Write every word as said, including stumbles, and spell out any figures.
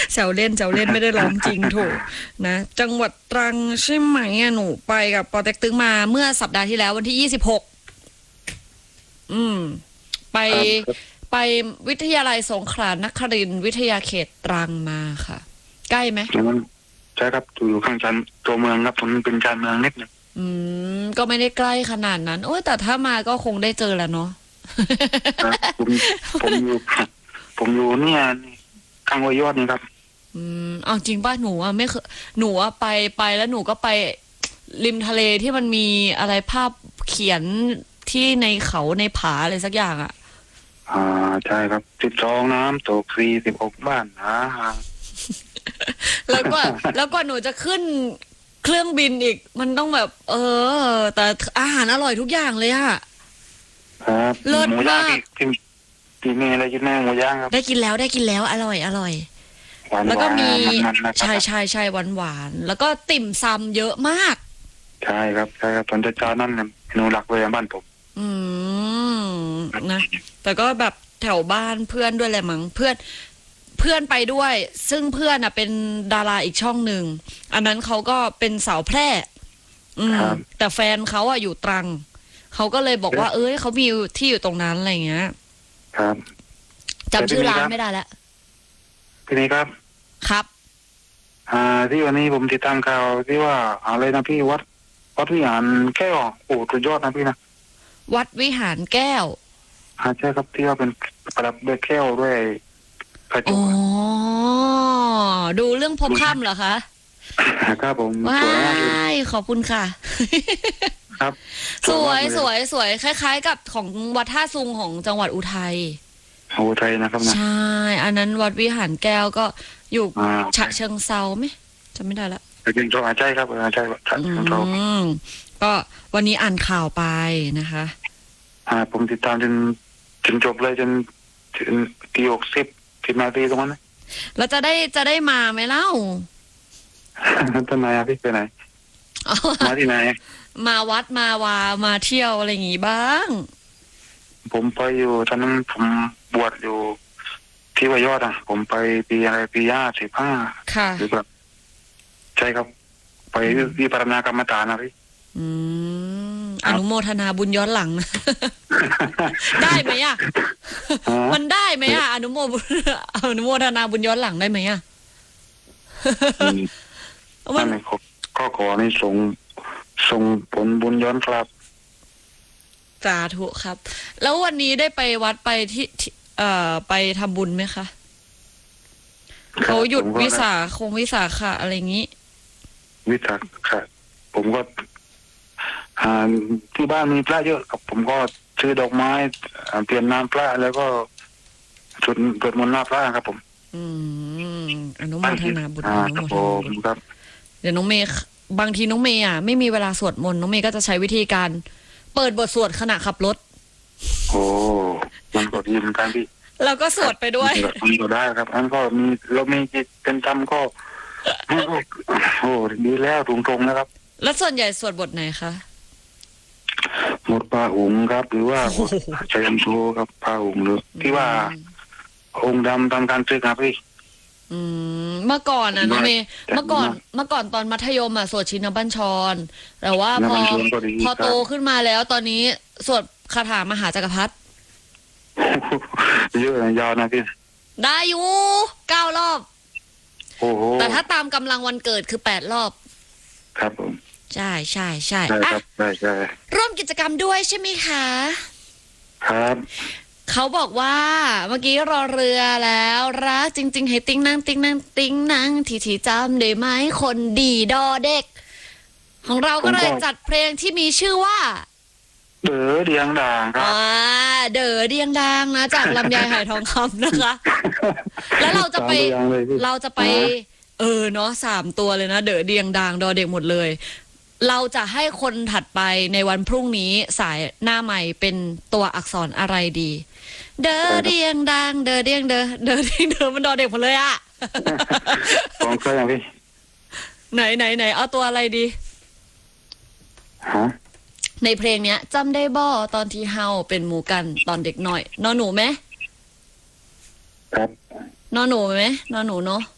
แซวเล่นแซวเล่นไม่ได้ร้องจริงโถนะจังหวัดตรังใช่ไหมอ่ะหนูไปกับปอเต็กตึงมาเมื่อสัปดาห์ที่แล้ววันที่ยี่สิบหกอืมไปไปวิทยาลัยสงขลานครินทร์วิทยาเขตตรังมาค่ะใกล้ไหมใช่ครับอยู่ข้างจันตัวเมืองครับผมเป็นชานเมืองนิดนึงอืมก็ไม่ได้ใกล้ขนาดนั้นโอ้ยแต่ถ้ามาก็คงได้เจอแล้วเนาะผมผมอยู่ผมอยู่เนี่ยข้างห้วยยอดนี่ครับอืมเอาจริงป่ะหนูอ่ะไม่เคยหนูอ่ะไปไปแล้วหนูก็ไปริมทะเลที่มันมีอะไรภาพเขียนที่ในเขาในผาอะไรสักอย่างอ่ะอ่าใช่ครับสิบสองน้ำตกสี่สิบหกบ้านนะแล้วก็แล้วก็หนูจะขึ้นเครื่องบินอีกมันต้องแบบเออแต่อาหารอร่อยทุกอย่างเลยอะครับเลิศมากที่ที่มีอะไรกินแม่หมูย่างครับได้กินแล้วได้กินแล้วอร่อยอร่อยแล้วก็มีใช่ใช่ใช่หวานหวานแล้วก็ติ่มซำเยอะมากใช่ครับใช่ครับตอนเช้านั่นหนูหลักเลยบ้านผมอืมนะแต่ก็แบบแถวบ้านเพื่อนด้วยแหละมั้งเพื่อนเพื่อนไปด้วยซึ่งเพื่อนอ่ะเป็นดาราอีกช่องหนึ่งอันนั้นเขาก็เป็นสาวแพร่อืมแต่แฟนเขาอ่ะอยู่ตรังเขาก็เลยบอกว่าเอ้ยเขามีที่อยู่ตรงนั้นอะไรเงี้ยครับจำชื่อร้านไม่ได้แล้วพี่นี่ครับครับอ่าที่วันนี้ผมติดตามข่าวที่ว่าอะไรนะพี่วัดวัดวิหารแก้วโอ้สุดยอดนะพี่นะวัดวิหารแก้วอ่าใช่ครับที่ว่าเป็นประดับด้วยแก้วด้วยอ๋อดูเรื่องพบค่ำเหรอคะครับผมว้ายขอบคุณค่ะครับสวยสวยสวยคล้ายๆกับของวัดท่าซุงของจังหวัดอุทัยอุทัยนะครับนะใช่อันนั้นวัดวิหารแก้วก็อยู่ฉะเชิงเซาไหมจำไม่ได้ละฉะเชิงเซาใช่ครับใช่ฉะเชิงเซาก็วันนี้อ่านข่าวไปนะคะอ่าผมติดตามจนจนจบเลยจนถึงตีหกสิบสิบนาทีตรงนั้นนะแล้วจะได้จะได้มาไหมเล่าทำไมอ่ะพี่ไปไหนมาที่ไหนมาวัดมาวามาเที่ยวอะไรอย่างงี้บ้างผมไปอยู่ตอนนั้นผมบวชอยู่ที่วัยยอดอ่ะผมไปปีอะไรปีห้าสิบห้าค่ะหรือแบบใช่ครับไปวิปัสสนากรรมฐานนะพี่อืมอนุโมทนาบุญย้อนหลังได้ไหมอ่ะมันได้ไหมอ่ะอนุโมอนุโมทนาบุญย้อนหลังได้ไหมอ่ะนั่นก็ขอในส่งส่งผลบุญย้อนครับสาธุครับแล้ววันนี้ได้ไปวัดไปที่เอ่อไปทำบุญไหมคะเขาหยุดวิสาคงวิสาขะอะไรอย่างนี้วิสาขะผมก็อ่าที่บ้านมีพระเยอะครับผมก็ซื้อดอกไม้เปลี่ยนน้ำพระแล้วก็จุดเปิดมนต์หน้าพระครับผมอืมอนุโมทนาบุญอนุโมทนาบุญครับเดี๋ยวน้องเมย์บางทีน้องเมย์อ่ะไม่มีเวลาสวดมนต์น้องเมย์ก็จะใช้วิธีการเปิดบทสวดขณะขับรถโอ้มันก็ดีเหมือนกันพี่เราก็สวดไปด้วยมันก็ได้ครับอันก็มีเรามีจิตเป็นธรรมก็โอ้ดีแล้วตรงๆนะครับแล้วส่วนใหญ่สวดบทไหนคะบทพระองค์ครับหรือว่าชัยมโชครับพระองค์หรือที่ว่าองค์ดำทำการศึกครับพี่อืมเมื่อก่อนนะน้องเมย์เมื่อก่อนเมื่อก่อนตอนมัธยมอ่ะสวดชินบัญชรแต่ว่าพอพอโตขึ้นมาแล้วตอนนี้สวดคาถามหาจักรพรรดิเยอะยาวนะพี่ได้อยู่เก้ารอบโอ้โหแต่ถ้าตามกำลังวันเกิดคือแปดรอบครับผมใช่ใช่ใช่ใช่ครับใช่ใช่ร่วมกิจกรรมด้วยใช่ไหมคะครับเขาบอกว่าเมื่อกี้รอเรือแล้วรักจริงๆให้ติ้งนั่งติ้งนั่งติ้งนั่งทีทีจำได้ไหมคนดีดอเด็กของเราก็เลยจัดเพลงที่มีชื่อว่าเด๋อเดียงด่างครับอ่าเด๋อเดียงด่างนะจากลำไยหายทองคำนะคะแล้วเราจะไปเราจะไปเออเนาะสามตัวเลยนะเด๋อเดียงด่างดอเด็กหมดเลยเราจะให้คนถัดไปในวันพรุ่งนี้สายหน้าใหม่เป็นตัวอักษรอะไรดีเดอเดียงดังเดอเดียงเดอเดอเดียงเดอมันดอเด็กหมดเลยอะของเคยอย่างพี่ไหนไหนไหนเอาตัวอะไรดีฮะในเพลงเนี้ยจำได้บ่ตอนที่เฮาเป็นหมู่กันตอนเด็กหน่อยนอหนูไหมครับนอหนูไหมนอหนูเนาะ